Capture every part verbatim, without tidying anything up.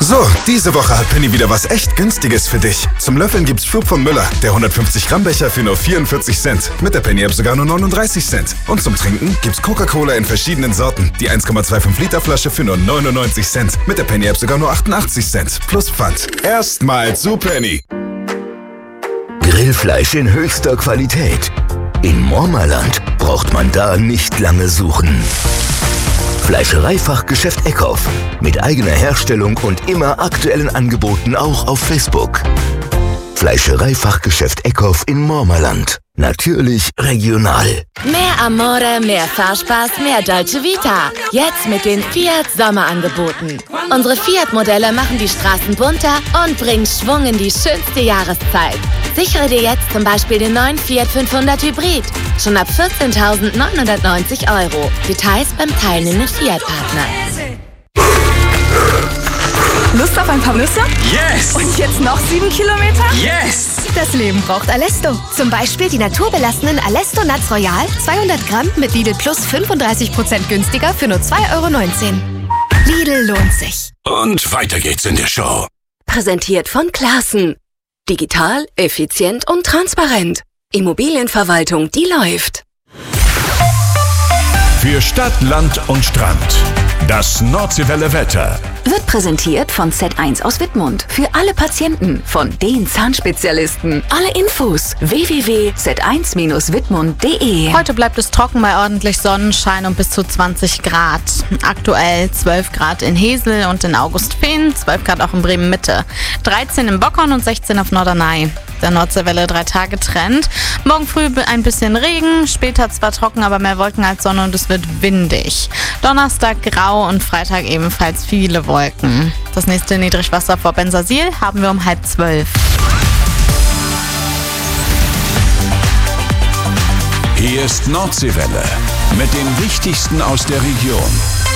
So, diese Woche hat Penny wieder was echt Günstiges für dich. Zum Löffeln gibt's Schub von Müller, der hundertfünfzig Gramm Becher für nur vierundvierzig Cent. Mit der Penny-App sogar nur neununddreißig Cent. Und zum Trinken gibt's Coca-Cola in verschiedenen Sorten. Die eins Komma fünfundzwanzig Liter Flasche für nur neunundneunzig Cent. Mit der Penny-App sogar nur achtundachtzig Cent. Plus Pfand. Erstmal zu Penny. Grillfleisch in höchster Qualität. In Mormerland braucht man da nicht lange suchen. Fleischereifachgeschäft Eckhoff. Mit eigener Herstellung und immer aktuellen Angeboten auch auf Facebook. Fleischereifachgeschäft Eckhoff in Mormerland. Natürlich regional. Mehr Amore, mehr Fahrspaß, mehr Dolce Vita. Jetzt mit den Fiat Sommerangeboten. Unsere Fiat-Modelle machen die Straßen bunter und bringen Schwung in die schönste Jahreszeit. Sichere dir jetzt zum Beispiel den neuen Fiat fünfhundert Hybrid. Schon ab vierzehntausendneunhundertneunzig Euro. Details beim teilnehmenden Fiat-Partner. Lust auf ein paar Nüsse? Yes! Und jetzt noch sieben Kilometer? Yes! Das Leben braucht Alesto. Zum Beispiel die naturbelassenen Alesto Nuts Royal, zweihundert Gramm mit Lidl Plus fünfunddreißig Prozent günstiger für nur zwei Euro neunzehn. Lidl lohnt sich. Und weiter geht's in der Show. Präsentiert von Classen. Digital, effizient und transparent. Immobilienverwaltung, die läuft. Für Stadt, Land und Strand. Das Nordseewelle Wetter. Wird präsentiert von Z eins aus Wittmund. Für alle Patienten, von den Zahnspezialisten. Alle Infos w w w punkt z eins Bindestrich wittmund punkt de. Heute bleibt es trocken bei ordentlich Sonnenschein und bis zu zwanzig Grad. Aktuell zwölf Grad in Hesel und in Augustfehn, zwölf Grad auch in Bremen-Mitte. dreizehn in Bockern und sechzehn auf Norderney. Der Nordseewelle drei Tage Trend. Morgen früh ein bisschen Regen, später zwar trocken, aber mehr Wolken als Sonne und es wird windig. Donnerstag grau und Freitag ebenfalls viele Wolken. Das nächste Niedrigwasser vor Bensersiel haben wir um halb zwölf. Hier ist Nordseewelle mit dem Wichtigsten aus der Region.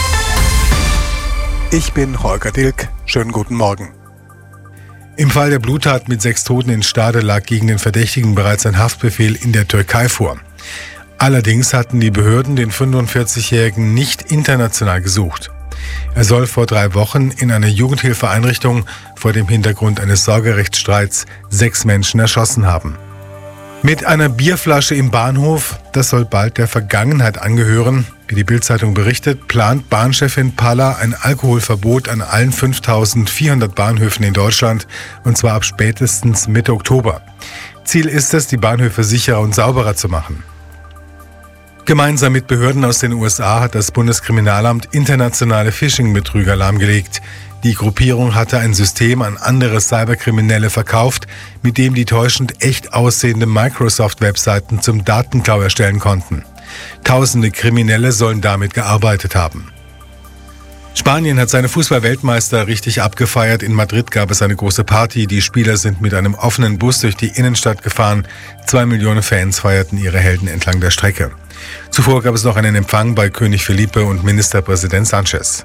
Ich bin Holger Dilk. Schönen guten Morgen. Im Fall der Bluttat mit sechs Toten in Stade lag gegen den Verdächtigen bereits ein Haftbefehl in der Türkei vor. Allerdings hatten die Behörden den fünfundvierzigjährigen nicht international gesucht. Er soll vor drei Wochen in einer Jugendhilfeeinrichtung vor dem Hintergrund eines Sorgerechtsstreits sechs Menschen erschossen haben. Mit einer Bierflasche im Bahnhof, das soll bald der Vergangenheit angehören. Wie die Bild-Zeitung berichtet, plant Bahnchefin Palla ein Alkoholverbot an allen fünftausendvierhundert Bahnhöfen in Deutschland, und zwar ab spätestens Mitte Oktober. Ziel ist es, die Bahnhöfe sicherer und sauberer zu machen. Gemeinsam mit Behörden aus den U S A hat das Bundeskriminalamt internationale Phishing-Betrüger lahmgelegt. Die Gruppierung hatte ein System an andere Cyberkriminelle verkauft, mit dem die täuschend echt aussehende Microsoft-Webseiten zum Datenklau erstellen konnten. Tausende Kriminelle sollen damit gearbeitet haben. Spanien hat seine Fußball-Weltmeister richtig abgefeiert. In Madrid gab es eine große Party. Die Spieler sind mit einem offenen Bus durch die Innenstadt gefahren. Zwei Millionen Fans feierten ihre Helden entlang der Strecke. Zuvor gab es noch einen Empfang bei König Felipe und Ministerpräsident Sanchez.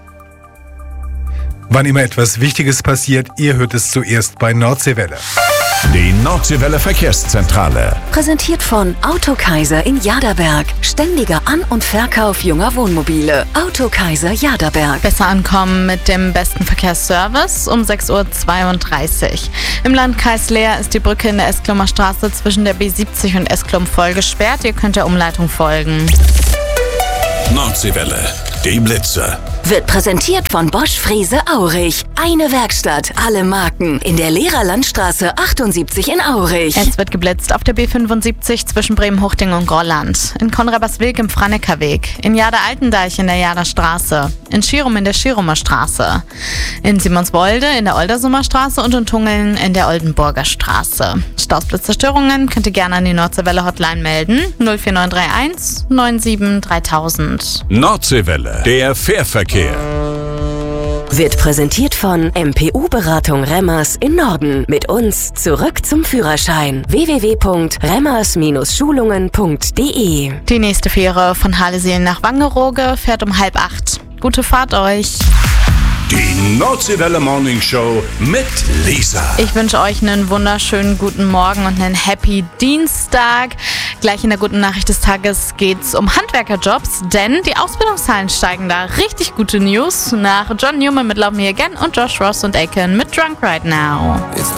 Wann immer etwas Wichtiges passiert, ihr hört es zuerst bei Nordseewelle. Die Nordseewelle Verkehrszentrale. Präsentiert von Autokaiser in Jaderberg. Ständiger An- und Verkauf junger Wohnmobile. Autokaiser Jaderberg. Besser ankommen mit dem besten Verkehrsservice um sechs Uhr zweiunddreißig. Im Landkreis Leer ist die Brücke in der Esklumer Straße zwischen der B siebzig und Esklum voll gesperrt. Ihr könnt der Umleitung folgen. Nordseewelle. Die Blitze. Wird präsentiert von Bosch Frese Aurich. Eine Werkstatt, alle Marken. In der Lehrer Landstraße achtundsiebzig in Aurich. Es wird geblitzt auf der B fünfundsiebzig zwischen Bremen-Huchting und Grolland. In Konraberswilk im Franekerweg. In Jader-Altendeich in der Jader Straße. In Schirum in der Schirumer Straße. In Simonswolde in der Oldersumer Straße und in Tungeln in der Oldenburger Straße. Stausblitzerstörungen könnt ihr gerne an die Nordseewelle Hotline melden. null vier neun drei eins neun sieben dreitausend. Nordseewelle. Der Fährverkehr. Wird präsentiert von M P U-Beratung Remmers in Norden. Mit uns zurück zum Führerschein. w w w punkt remmers Bindestrich schulungen punkt de. Die nächste Fähre von Halesien nach Wangerooge fährt um halb acht. Gute Fahrt euch. Die Nordseewelle Morning Show mit Lisa. Ich wünsche euch einen wunderschönen guten Morgen und einen Happy Dienstag. gleich in der guten Nachricht des Tages geht's um Handwerkerjobs, denn die Ausbildungszahlen steigen da. Richtig gute News nach John Newman mit Love Me Again und Josh Ross und Aiken mit Drunk Right Now.